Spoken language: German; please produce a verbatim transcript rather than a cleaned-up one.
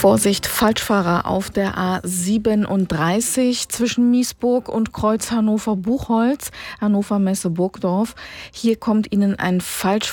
Vorsicht, Falschfahrer auf der A siebenunddreißig zwischen Miesburg und Kreuz Hannover-Buchholz, Hannover Messe Burgdorf. Hier kommt Ihnen ein Falschfahrer